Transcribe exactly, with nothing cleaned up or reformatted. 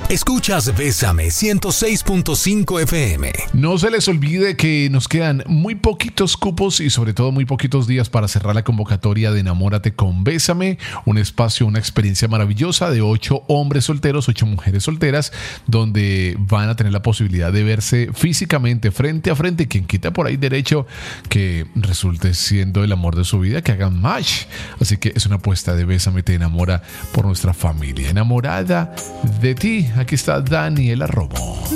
Escuchas Bésame ciento seis punto cinco F M. No se les olvide que nos quedan muy poquitos cupos y sobre todo muy poquitos días para cerrar la convocatoria de Enamórate con Bésame, un espacio, una experiencia maravillosa de ocho hombres solteros, ocho mujeres solteras, donde van a tener la posibilidad de verse físicamente, frente a frente. Quien quita por ahí derecho que resulte siendo el amor de su vida, que hagan match. Así que es una apuesta de Bésame te enamora por nuestra familia. Enamorada de ti. Aquí está Daniela Romo.